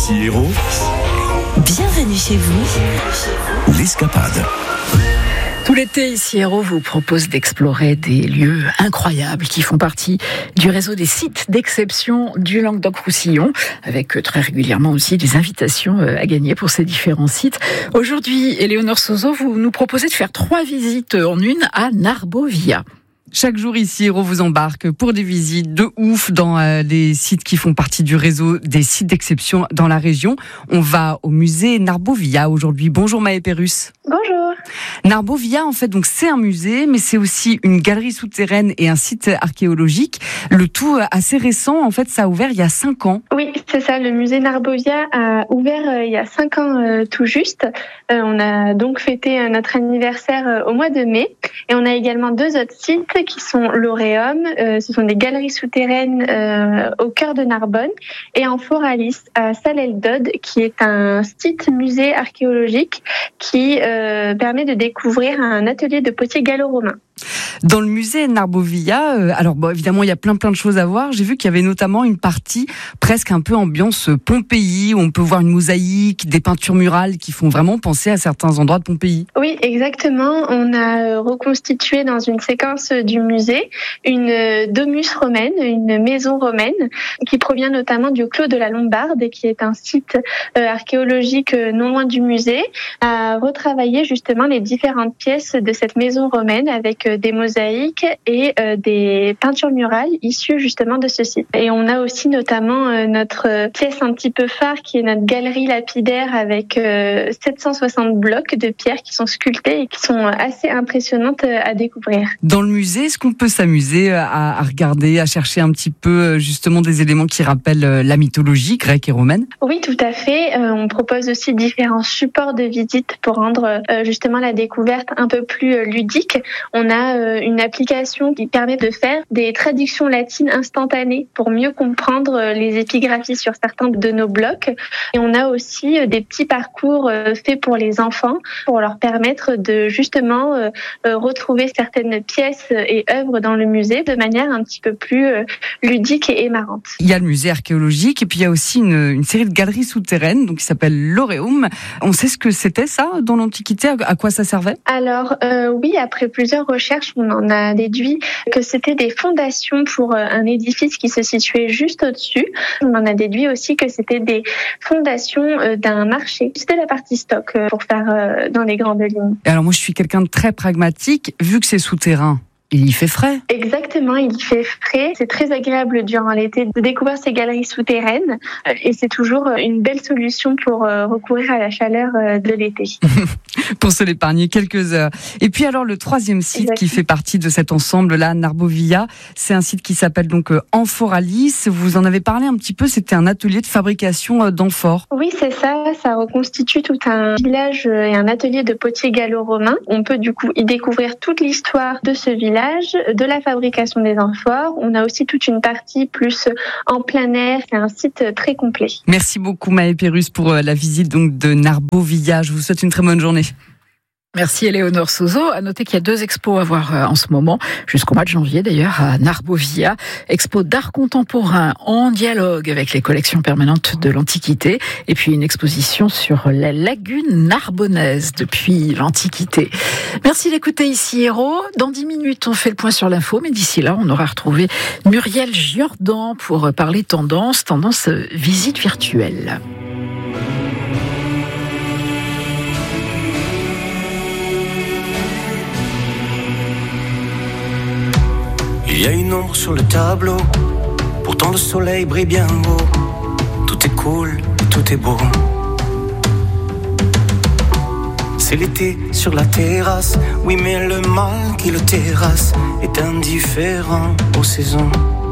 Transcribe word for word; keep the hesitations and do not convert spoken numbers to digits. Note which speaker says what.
Speaker 1: ici Hérault.
Speaker 2: Bienvenue chez vous.
Speaker 1: L'Escapade.
Speaker 3: Tout l'été, ici Hérault vous propose d'explorer des lieux incroyables qui font partie du réseau des sites d'exception du Languedoc-Roussillon, avec très régulièrement aussi des invitations à gagner pour ces différents sites. Aujourd'hui, Éléonore Sozo, vous nous proposez de faire trois visites en une à Narbovia.
Speaker 4: Chaque jour ici, Hérault vous embarque pour des visites de ouf dans euh, des sites qui font partie du réseau des sites d'exception dans la région. On va au musée Narbovia aujourd'hui. Bonjour Maë Pérus.
Speaker 5: Bonjour.
Speaker 4: Narbovia, en fait, donc c'est un musée, mais c'est aussi une galerie souterraine et un site archéologique. Le tout assez récent, en fait, ça a ouvert il y a cinq ans.
Speaker 5: Oui, c'est ça. Le musée Narbovia a ouvert euh, il y a cinq ans euh, tout juste. Euh, on a donc fêté euh, notre anniversaire euh, au mois de mai. Et on a également deux autres sites qui sont l'Auréum. Euh, ce sont des galeries souterraines euh, au cœur de Narbonne. Et Amphoralis à Salelles-d'Aude, qui est un site musée archéologique qui euh, permet de découvrir un atelier de potier gallo-romain.
Speaker 4: Dans le musée Narbovia, euh, alors bon, évidemment, il y a plein plein de choses à voir. J'ai vu qu'il y avait notamment une partie presque un peu ambiance Pompéi, où on peut voir une mosaïque, des peintures murales qui font vraiment penser à certains endroits de Pompéi.
Speaker 5: Oui, exactement. On a reconstitué dans une séquence du musée une domus romaine, une maison romaine, qui provient notamment du Clos de la Lombarde, qui est un site euh, archéologique non loin du musée, à retravailler justement les différentes pièces de cette maison romaine avec des mosaïques et euh, des peintures murales issues justement de ce site. Et on a aussi notamment euh, notre pièce un petit peu phare qui est notre galerie lapidaire avec euh, sept cent soixante blocs de pierres qui sont sculptés et qui sont assez impressionnantes à découvrir.
Speaker 4: Dans le musée, est-ce qu'on peut s'amuser à, à regarder, à chercher un petit peu justement des éléments qui rappellent la mythologie grecque et romaine ?
Speaker 5: Oui, tout à fait. Euh, on propose aussi différents supports de visite pour rendre euh, justement la découverte un peu plus euh, ludique. On a une application qui permet de faire des traductions latines instantanées pour mieux comprendre les épigraphies sur certains de nos blocs. Et on a aussi des petits parcours faits pour les enfants pour leur permettre de justement retrouver certaines pièces et œuvres dans le musée de manière un petit peu plus ludique et marrante.
Speaker 4: Il y a le musée archéologique et puis il y a aussi une, une série de galeries souterraines donc qui s'appelle l'Auréum. On sait ce que c'était ça dans l'Antiquité, à quoi ça servait ?
Speaker 5: Alors euh, oui, après plusieurs recherches, on en a déduit que c'était des fondations pour un édifice qui se situait juste au-dessus. On en a déduit aussi que c'était des fondations d'un marché. C'était la partie stock pour faire dans les grandes lignes.
Speaker 4: Et alors moi, je suis quelqu'un de très pragmatique. Vu que c'est souterrain, il y fait frais.
Speaker 5: Exactement, il y fait frais. C'est très agréable durant l'été de découvrir ces galeries souterraines et c'est toujours une belle solution pour recourir à la chaleur de l'été.
Speaker 4: Pour se l'épargner quelques heures. Et puis alors le troisième site Exactement. Qui fait partie de cet ensemble-là, Narbovia, c'est un site qui s'appelle donc Amphoralis. Vous en avez parlé un petit peu, c'était un atelier de fabrication d'amphores.
Speaker 5: Oui, c'est ça. Ça reconstitue tout un village et un atelier de potier gallo-romain. On peut du coup y découvrir toute l'histoire de ce village, de la fabrication des amphores. On a aussi toute une partie plus en plein air. C'est un site très complet.
Speaker 4: Merci beaucoup Maë Pérus pour la visite donc de Narbovia. Je vous souhaite une très bonne journée.
Speaker 3: Merci Éléonore Sozo. À noter qu'il y a deux expos à voir en ce moment, jusqu'au mois de janvier d'ailleurs, à Narbovia. Expo d'art contemporain en dialogue avec les collections permanentes de l'Antiquité. Et puis une exposition sur la lagune narbonnaise depuis l'Antiquité. Merci d'écouter ici Hérault. Dans dix minutes, on fait le point sur l'info. Mais d'ici là, on aura retrouvé Muriel Giordan pour parler tendance, tendance visite virtuelle.
Speaker 6: Il y a une ombre sur le tableau, pourtant le soleil brille bien haut. Tout est cool, tout est beau. C'est l'été sur la terrasse, oui mais le mal qui le terrasse est indifférent aux saisons.